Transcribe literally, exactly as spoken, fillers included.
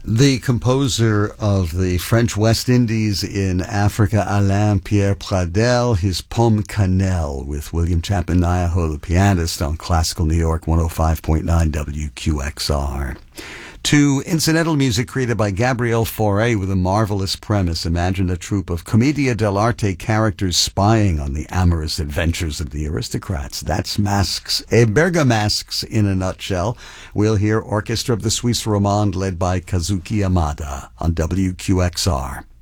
The composer of the French West Indies in Africa, Alain Pierre Pradel, his Pomme Cannelle with William Chapman Nyaho, the pianist, on Classical New York one oh five point nine W Q X R. To incidental music created by Gabriel Fauré with a marvelous premise. Imagine a troupe of Commedia dell'arte characters spying on the amorous adventures of the aristocrats. That's Masques et Bergamasques in a nutshell. We'll hear Orchestra of the Suisse Romande led by Kazuki Yamada on W Q X R.